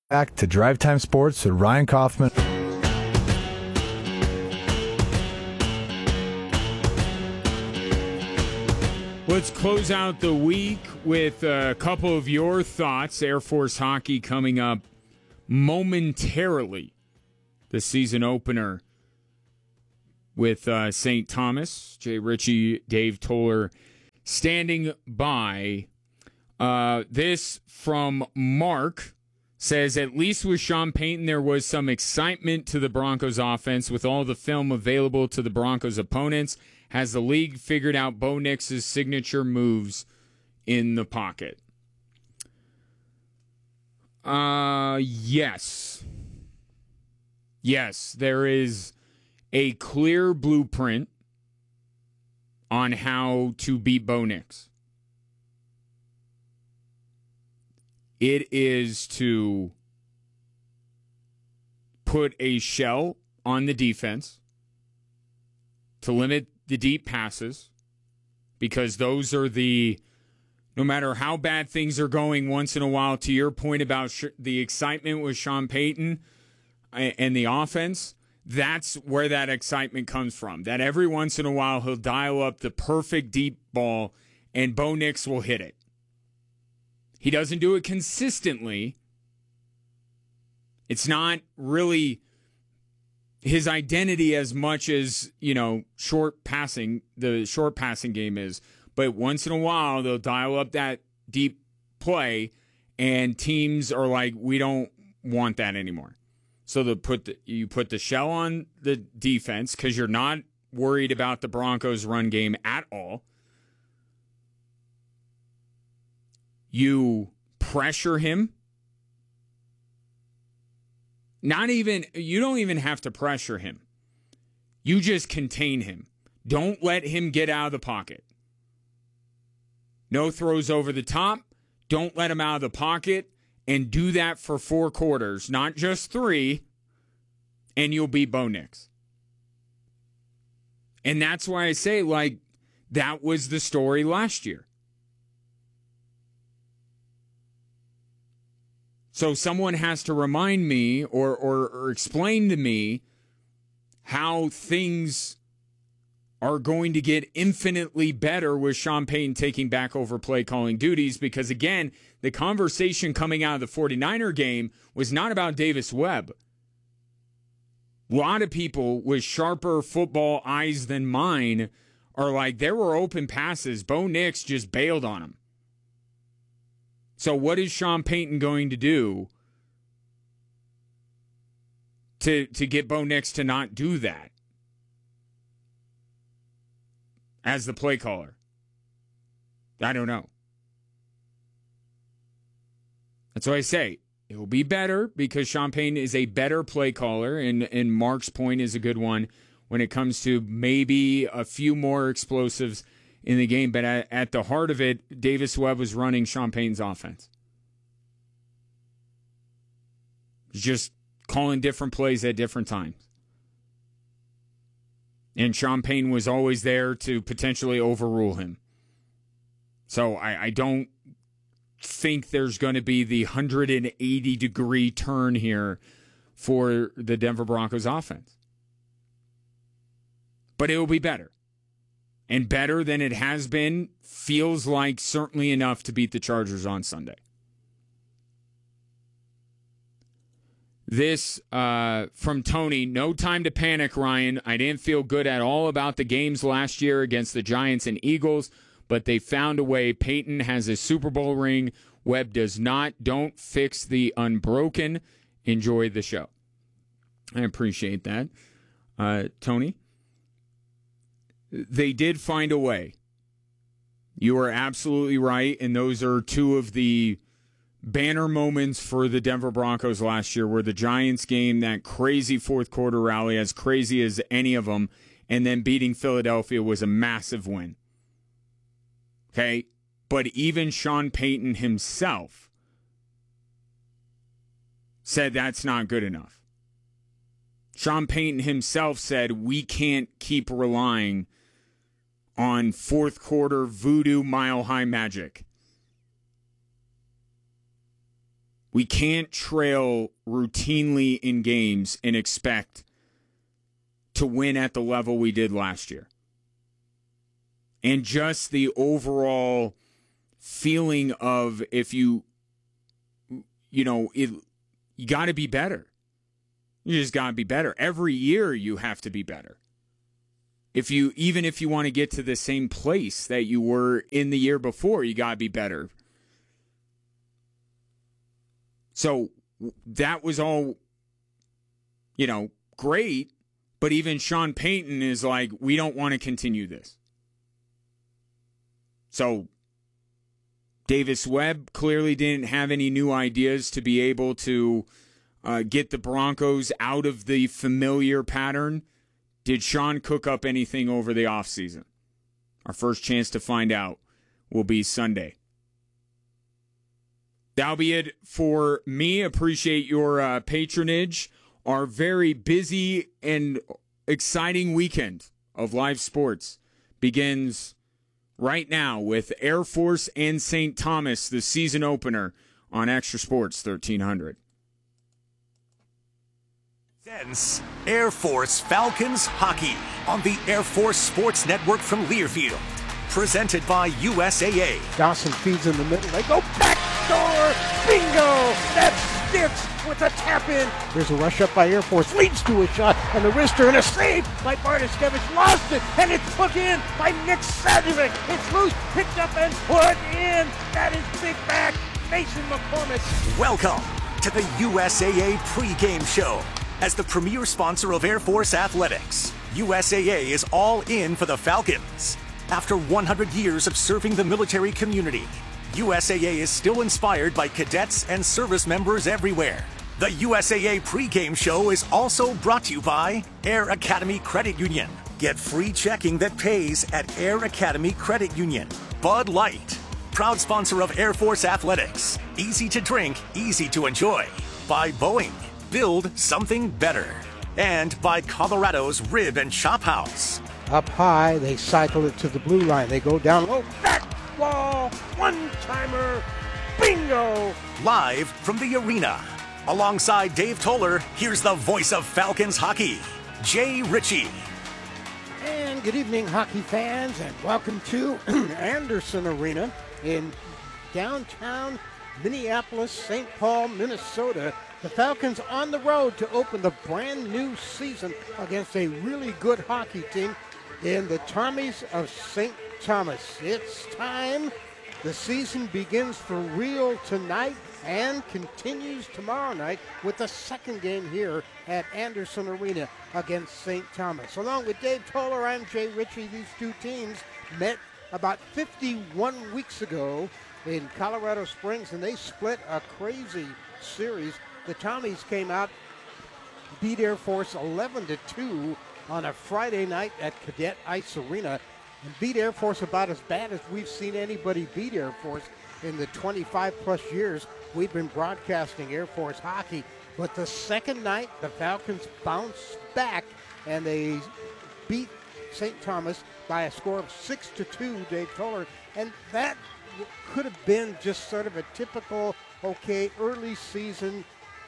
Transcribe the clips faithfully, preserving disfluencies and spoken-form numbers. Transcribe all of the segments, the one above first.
Back to Drive Time Sports with Ryan Kaufman. Let's close out the week with a couple of your thoughts. Air Force hockey coming up momentarily. The season opener with uh, Saint Thomas. Jay Ritchie, Dave Toller standing by. Uh, this from Mark says, at least with Sean Payton, there was some excitement to the Broncos offense with all the film available to the Broncos opponents. Has the league figured out Bo Nix's signature moves in the pocket? Uh, yes. Yes, there is a clear blueprint on how to beat Bo Nix. It is to put a shell on the defense to limit the deep passes, because those are the, no matter how bad things are going once in a while, to your point about sh- the excitement with Sean Payton and the offense, that's where that excitement comes from. That every once in a while he'll dial up the perfect deep ball and Bo Nix will hit it. He doesn't do it consistently. It's not really his identity as much as, you know, short passing, the short passing game is. But once in a while, they'll dial up that deep play, and teams are like, we don't want that anymore. So they'll put the, you put the shell on the defense because you're not worried about the Broncos' run game at all. You pressure him. Not even, you don't even have to pressure him. You just contain him. Don't let him get out of the pocket. No throws over the top. Don't let him out of the pocket. And do that for four quarters, not just three, and you'll beat Bo Nix. And that's why I say, like, that was the story last year. So someone has to remind me or, or, or explain to me how things are going to get infinitely better with Sean Payton taking back over play calling duties, because, again, the conversation coming out of the 49er game was not about Davis Webb. A lot of people with sharper football eyes than mine are like, there were open passes. Bo Nix just bailed on him. So what is Sean Payton going to do to, to get Bo Nix to not do that as the play caller? I don't know. That's what I say. It will be better because Sean Payton is a better play caller, and, and Mark's point is a good one when it comes to maybe a few more explosives in the game, but at, at the heart of it, Davis Webb was running Sean Payton's offense. Just calling different plays at different times. And Sean Payton was always there to potentially overrule him. So I, I don't think there's going to be the one hundred eighty degree turn here for the Denver Broncos offense. But it will be better. And better than it has been, feels like certainly enough to beat the Chargers on Sunday. This uh, from Tony, no time to panic, Ryan. I didn't feel good at all about the games last year against the Giants and Eagles, but they found a way. Peyton has a Super Bowl ring. Webb does not. Don't fix the unbroken. Enjoy the show. I appreciate that. Uh, Tony? They did find a way. You are absolutely right, and those are two of the banner moments for the Denver Broncos last year, were the Giants game, that crazy fourth quarter rally, as crazy as any of them, and then beating Philadelphia was a massive win. Okay? But even Sean Payton himself said that's not good enough. Sean Payton himself said we can't keep relying on fourth quarter voodoo mile high magic. We can't trail routinely in games and expect to win at the level we did last year. And just the overall feeling of if you, you know, it, you got to be better. You just got to be better. Every year you have to be better. If you, even if you want to get to the same place that you were in the year before, you got to be better. So that was all, you know, great. But even Sean Payton is like, we don't want to continue this. So Davis Webb clearly didn't have any new ideas to be able to uh, get the Broncos out of the familiar pattern. Did Sean cook up anything over the offseason? Our first chance to find out will be Sunday. That'll be it for me. Appreciate your uh, patronage. Our very busy and exciting weekend of live sports begins right now with Air Force and Saint Thomas, the season opener on Extra Sports thirteen hundred. Sense Air Force Falcons hockey on the Air Force Sports Network from Learfield. Presented by U S A A. Dawson feeds in the middle. They go back door. Bingo! That's Stitz with a tap in. There's a rush up by Air Force. Leads to a shot. And the wrister and a save by Bartoszewicz. Lost it. And it's put in by Nick Sadovic. It's loose. Picked up and put in. That is big back. Mason McCormick. Welcome to the U S A A pregame show. As the premier sponsor of Air Force Athletics, U S A A is all in for the Falcons. After one hundred years of serving the military community, U S A A is still inspired by cadets and service members everywhere. The U S A A pregame show is also brought to you by Air Academy Credit Union. Get free checking that pays at Air Academy Credit Union. Bud Light, proud sponsor of Air Force Athletics. Easy to drink, easy to enjoy. By Boeing, build something better. And by Colorado's Rib and Chop House. Up high, they cycle it to the blue line. They go down low, back wall, one-timer, bingo! Live from the arena. Alongside Dave Toller, here's the voice of Falcons hockey, Jay Ritchie. And good evening, hockey fans, and welcome to Anderson Arena in downtown Minneapolis, Saint Paul, Minnesota. The Falcons on the road to open the brand new season against a really good hockey team in the Tommies of Saint Thomas. It's time. The season begins for real tonight and continues tomorrow night with the second game here at Anderson Arena against Saint Thomas. Along with Dave Toller, I'm Jay Ritchie. These two teams met about fifty-one weeks ago in Colorado Springs, and they split a crazy series. The Tommies came out, beat Air Force eleven to two on a Friday night at Cadet Ice Arena, and beat Air Force about as bad as we've seen anybody beat Air Force in the twenty-five plus years we've been broadcasting Air Force hockey. But the second night, the Falcons bounced back, and they beat Saint Thomas by a score of six to two, Dave Toller, and that could have been just sort of a typical, okay, early season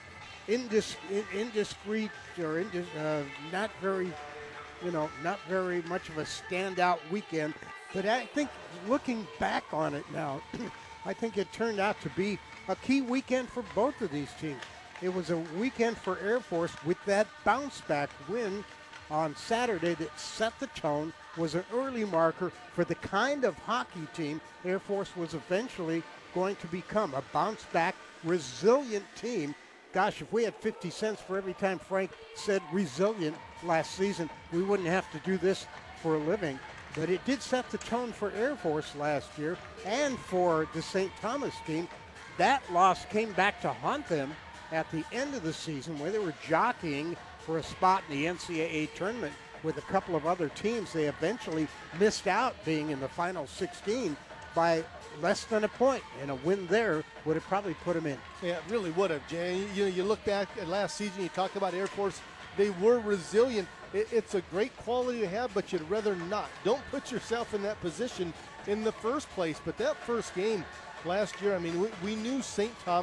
Indis, indiscreet or indis, uh, not very, you know, not very much of a standout weekend. But I think looking back on it now, I think it turned out to be a key weekend for both of these teams. It was a weekend for Air Force with that bounce-back win on Saturday that set the tone, was an early marker for the kind of hockey team Air Force was eventually going to become, a bounce-back, resilient team. Gosh, if we had fifty cents for every time Frank said resilient last season, we wouldn't have to do this for a living. But it did set the tone for Air Force last year and for the Saint Thomas team. That loss came back to haunt them at the end of the season, where they were jockeying for a spot in the N C double A tournament with a couple of other teams. They eventually missed out being in the final sixteen by less than a point, and a win there would have probably put them in. Yeah, it really would have, Jay. You know, you look back at last season, you talk about Air Force, they were resilient. It, it's a great quality to have, but you'd rather not. Don't put yourself in that position in the first place. But that first game last year, I mean, we, we knew Saint Thomas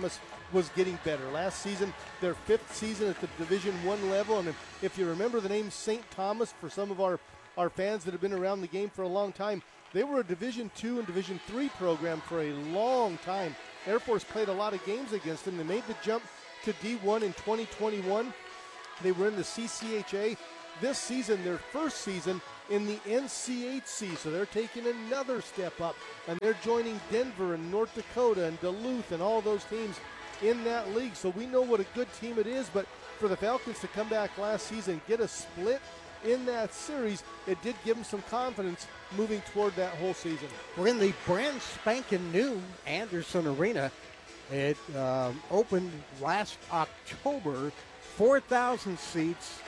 was getting better. Last season, their fifth season at the Division One level, and if, if you remember the name Saint Thomas, for some of our, our fans that have been around the game for a long time, they were a Division Two and Division Three program for a long time. Air Force played a lot of games against them. They made the jump to D one in twenty twenty-one. They were in the C C H A. This season, their first season in the N C H C, so they're taking another step up, and they're joining Denver and North Dakota and Duluth and all those teams in that league. So we know what a good team it is, but for the Falcons to come back last season, get a split in that series, it did give them some confidence moving toward that whole season. We're in the brand spanking new Anderson Arena. It um, opened last October, four thousand seats.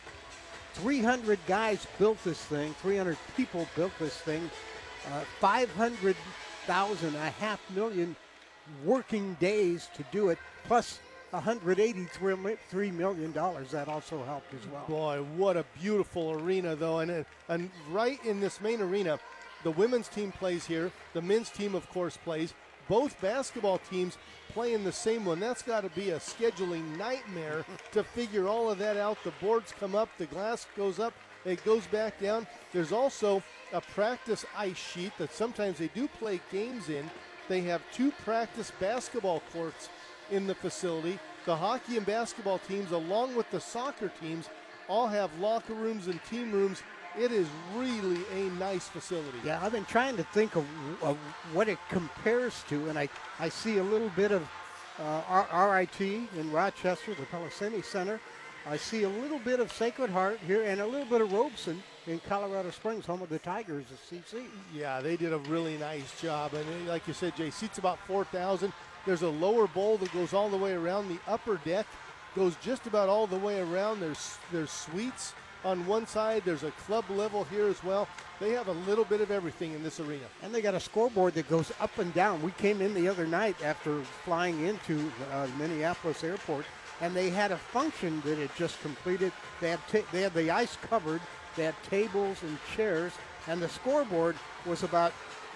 three hundred guys built this thing, three hundred people built this thing, uh, five hundred thousand, a half million working days to do it, plus one hundred eighty-three million dollars. That also helped as well. Boy, what a beautiful arena, though. And, and right in this main arena, the women's team plays here. The men's team, of course, plays. Both basketball teams play in the same one. That's got to be a scheduling nightmare to figure all of that out. The boards come up, the glass goes up, it goes back down. There's also a practice ice sheet that sometimes they do play games in. They have two practice basketball courts in the facility. The hockey and basketball teams, along with the soccer teams, all have locker rooms and team rooms. It is really a nice facility. Yeah, I've been trying to think of, of what it compares to, and I, I see a little bit of uh, R I T in Rochester, the Pelicini Center. I see a little bit of Sacred Heart here and a little bit of Robeson in Colorado Springs, home of the Tigers of C C. Yeah, they did a really nice job. And like you said, Jay, seats about four thousand. There's a lower bowl that goes all the way around. The upper deck goes just about all the way around. There's, there's suites on one side. There's a club level here as well. They have a little bit of everything in this arena. And they got a scoreboard that goes up and down. We came in the other night after flying into uh, Minneapolis Airport, and they had a function that had just completed. They had, ta- they had the ice covered. They had tables and chairs, and the scoreboard was about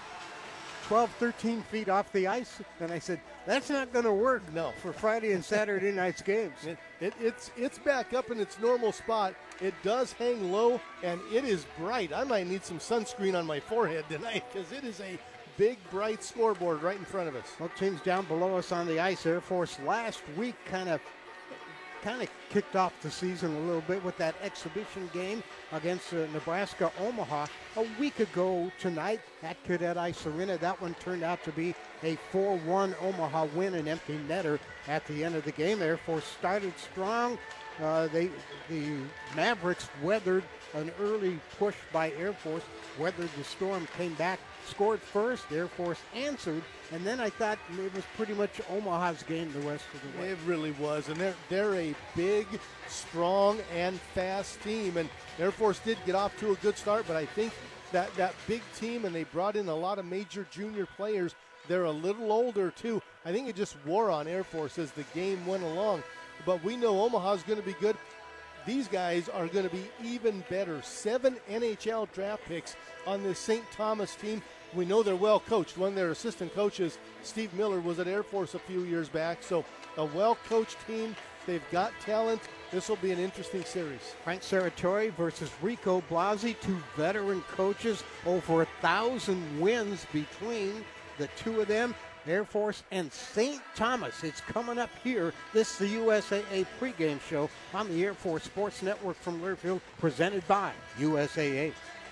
twelve, thirteen feet off the ice. And I said, that's not going to work no. for Friday and Saturday night's games. It, it, it's, it's back up in its normal spot. It does hang low, and it is bright. I might need some sunscreen on my forehead tonight because it is a big, bright scoreboard right in front of us. Well, teams down below us on the ice. Air Force last week kind of kind of kicked off the season a little bit with that exhibition game against uh, Nebraska Omaha a week ago tonight at Cadet Ice Arena. That one turned out to be a four one Omaha win, an empty netter at the end of the game. Air Force started strong. Uh, they the Mavericks weathered an early push by Air Force, weathered the storm, came back, scored first. Air Force answered, and then I thought it was pretty much Omaha's game the rest of the way. It really was, and they're they're a big, strong, and fast team. And Air Force did get off to a good start, but I think that that big team, and they brought in a lot of major junior players. They're a little older too. I think it just wore on Air Force as the game went along. But we know Omaha's going to be good. These guys are going to be even better. Seven N H L draft picks on this Saint Thomas team. We know they're well coached. One of their assistant coaches, Steve Miller, was at Air Force a few years back. So a well-coached team. They've got talent. This will be an interesting series. Frank Serratori versus Rico Blasi, two veteran coaches, over a thousand wins between the two of them. Air Force and Saint Thomas. It's coming up here. This is the U S A A pregame show on the Air Force Sports Network from Learfield, presented by U S A A.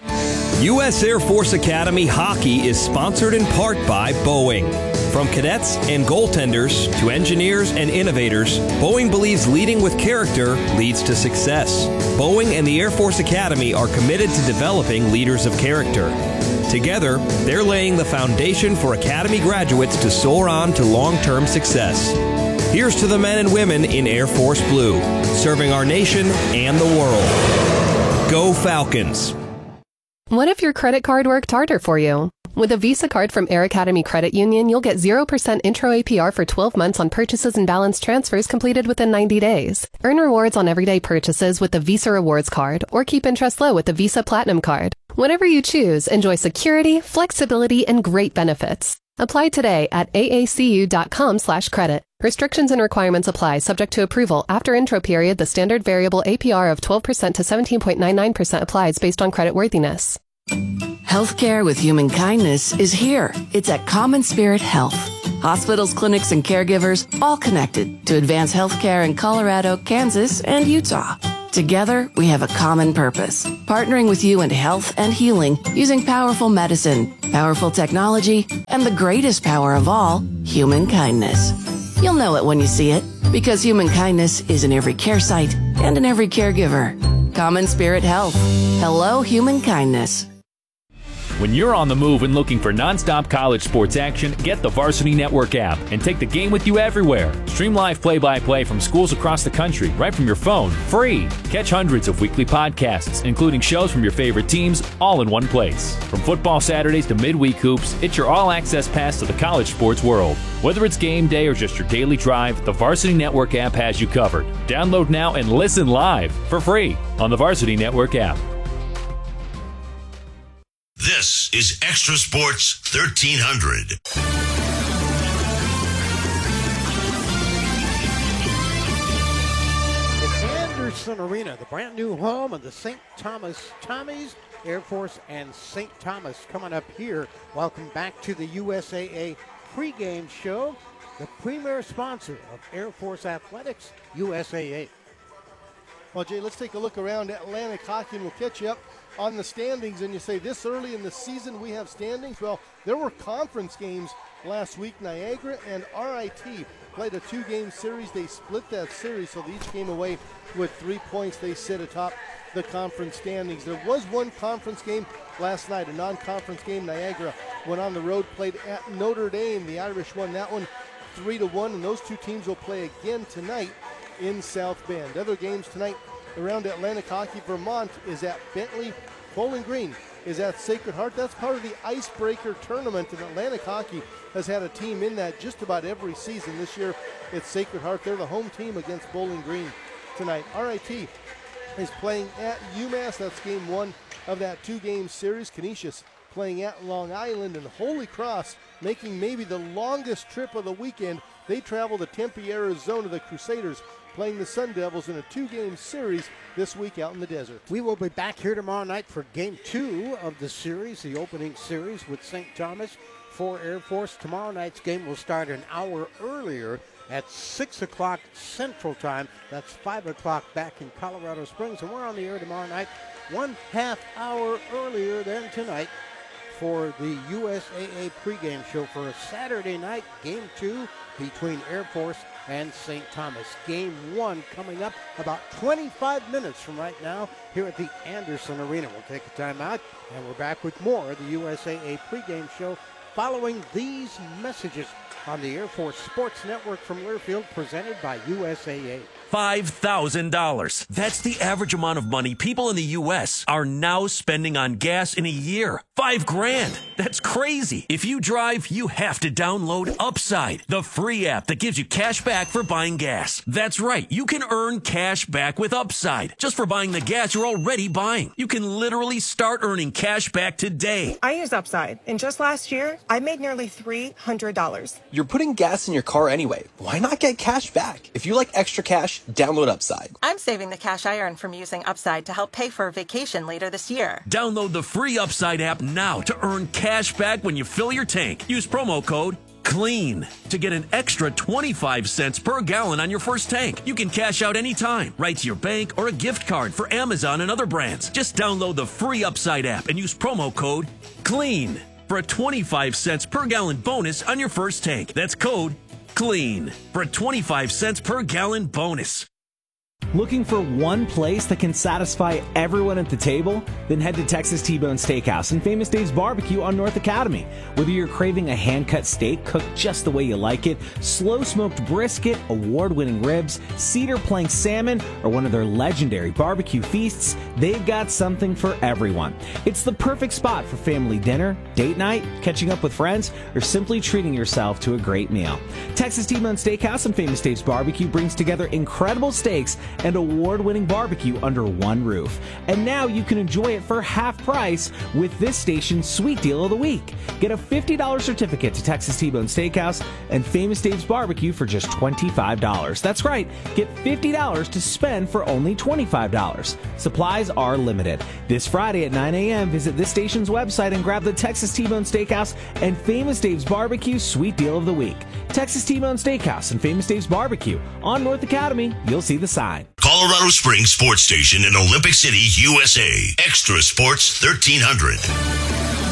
U S Air Force Academy Hockey is sponsored in part by Boeing. From cadets and goaltenders to engineers and innovators, Boeing believes leading with character leads to success. Boeing and the Air Force Academy are committed to developing leaders of character. Together, they're laying the foundation for Academy graduates to soar on to long-term success. Here's to the men and women in Air Force Blue, serving our nation and the world. Go Falcons! What if your credit card worked harder for you? With a Visa card from Air Academy Credit Union, you'll get zero percent intro A P R for twelve months on purchases and balance transfers completed within ninety days. Earn rewards on everyday purchases with the Visa Rewards Card, or keep interest low with the Visa Platinum Card. Whatever you choose, enjoy security, flexibility, and great benefits. Apply today at aacu.com slash credit. Restrictions and requirements apply, subject to approval. After intro period, the standard variable A P R of twelve percent to seventeen point nine nine percent applies based on creditworthiness. Healthcare with human kindness is here. It's at Common Spirit Health. Hospitals, clinics, and caregivers all connected to advance healthcare in Colorado, Kansas, and Utah. Together, we have a common purpose, partnering with you in health and healing using powerful medicine, powerful technology, and the greatest power of all, human kindness. You'll know it when you see it, because human kindness is in every care site and in every caregiver. Common Spirit Health. Hello, human kindness. When you're on the move and looking for nonstop college sports action, get the Varsity Network app and take the game with you everywhere. Stream live play-by-play from schools across the country right from your phone, free. Catch hundreds of weekly podcasts, including shows from your favorite teams, all in one place. From football Saturdays to midweek hoops, it's your all-access pass to the college sports world. Whether it's game day or just your daily drive, the Varsity Network app has you covered. Download now and listen live for free on the Varsity Network app. This is Extra Sports thirteen hundred. It's Anderson Arena, the brand new home of the Saint Thomas Tommies, Air Force and Saint Thomas coming up here. Welcome back to the U S A A pregame show, the premier sponsor of Air Force Athletics, U S A A. Well, Jay, let's take a look around Atlantic Hockey, and we'll catch you up on the standings. And you say this early in the season we have standings. Well, there were conference games last week. Niagara and R I T played a two-game series. They split that series, so they each came away with three points. They sit atop the conference standings. There was one conference game last night, a non-conference game. Niagara went on the road, played at Notre Dame. The Irish won that one three to one, and those two teams will play again tonight in South Bend. Other games tonight around Atlantic Hockey. Vermont is at Bentley. Bowling Green is at Sacred Heart. That's part of the Icebreaker tournament, and Atlantic Hockey has had a team in that just about every season. This year it's Sacred Heart. They're the home team against Bowling Green tonight. R I T is playing at UMass. That's game one of that two-game series. Canisius playing at Long Island, and Holy Cross making maybe the longest trip of the weekend. They travel to Tempe, Arizona. The Crusaders playing the Sun Devils in a two-game series this week out in the desert. We will be back here tomorrow night for game two of the series, the opening series with Saint Thomas for Air Force. Tomorrow night's game will start an hour earlier at six o'clock Central Time. That's five o'clock back in Colorado Springs. And we're on the air tomorrow night, one half hour earlier than tonight for the U S A A pregame show for a Saturday night game two between Air Force and Saint Thomas. Game one coming up about twenty-five minutes from right now here at the Anderson Arena. We'll take a timeout, and we're back with more of the U S A A pregame show following these messages on the Air Force Sports Network from Learfield, presented by U S A A. five thousand dollars. That's the average amount of money people in the U S are now spending on gas in a year. Five grand. That's crazy. If you drive, you have to download Upside, the free app that gives you cash back for buying gas. That's right. You can earn cash back with Upside just for buying the gas you're already buying. You can literally start earning cash back today. I use Upside, and just last year, I made nearly three hundred dollars. You're putting gas in your car anyway. Why not get cash back? If you like extra cash, download Upside. I'm saving the cash I earn from using Upside to help pay for a vacation later this year. Download the free Upside app now to earn cash back when you fill your tank. Use promo code CLEAN to get an extra twenty-five cents per gallon on your first tank. You can cash out anytime, right to your bank or a gift card for Amazon and other brands. Just download the free Upside app and use promo code CLEAN for a twenty-five cents per gallon bonus on your first tank. That's code CLEAN for a twenty-five cents per gallon bonus. Looking for one place that can satisfy everyone at the table? Then head to Texas T-Bone Steakhouse and Famous Dave's Barbecue on North Academy. Whether you're craving a hand-cut steak cooked just the way you like it, slow-smoked brisket, award-winning ribs, cedar plank salmon, or one of their legendary barbecue feasts, they've got something for everyone. It's the perfect spot for family dinner, date night, catching up with friends, or simply treating yourself to a great meal. Texas T-Bone Steakhouse and Famous Dave's Barbecue brings together incredible steaks and award-winning barbecue under one roof. And now you can enjoy it for half price with this station's Sweet Deal of the Week. Get a fifty dollars certificate to Texas T-Bone Steakhouse and Famous Dave's Barbecue for just twenty-five dollars. That's right, get fifty dollars to spend for only twenty-five dollars. Supplies are limited. This Friday at nine a.m., visit this station's website and grab the Texas T-Bone Steakhouse and Famous Dave's Barbecue Sweet Deal of the Week. Texas T-Bone Steakhouse and Famous Dave's Barbecue on North Academy. You'll see the sign. Colorado Springs Sports Station in Olympic City, U S A. Extra Sports thirteen hundred.